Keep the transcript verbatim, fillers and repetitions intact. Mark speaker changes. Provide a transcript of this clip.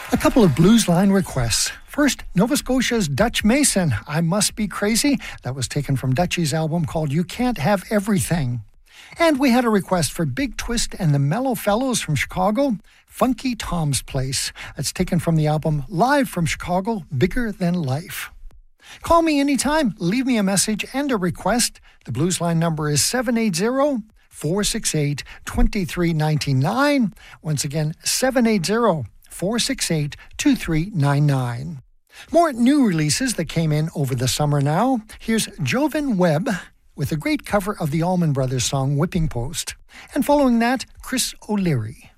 Speaker 1: A couple of Blues Line requests. First, Nova Scotia's Dutch Mason, I Must Be Crazy. That was taken from Dutchie's album called You Can't Have Everything. And we had a request for Big Twist and the Mellow Fellows from Chicago, Funky Tom's Place. That's taken from the album Live from Chicago, Bigger Than Life. Call me anytime, leave me a message and a request. The Blues Line number is seven eight zero, four six eight, two three nine nine. Once again, seven eight zero, four six eight, two three nine nine. More new releases that came in over the summer now. Here's Jovan Webb with a great cover of the Allman Brothers song Whipping Post. And following that, Chris O'Leary.